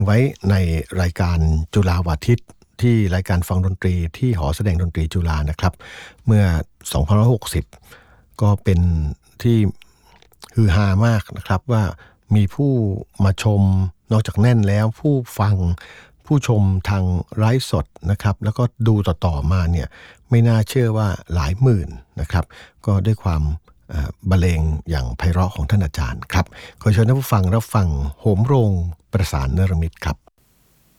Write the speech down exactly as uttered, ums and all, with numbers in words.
ไว้ในรายการจุฬาวาทิตที่รายการฟังดนตรีที่หอแสดงดนตรีจุฬานะครับเมื่อสองพันห้าร้อยหกสิบก็เป็นที่ฮือฮามากนะครับว่ามีผู้มาชมนอกจากแน่นแล้วผู้ฟังผู้ชมทางไลฟ์สดนะครับแล้วก็ดูต่อๆมาเนี่ยไม่น่าเชื่อว่าหลายหมื่นนะครับก็ด้วยความบรรเลงอย่างไพเราะของท่านอาจารย์ครับขอเชิญท่านผู้ฟังรับฟังโหมโรงประสานเนรมิตครับ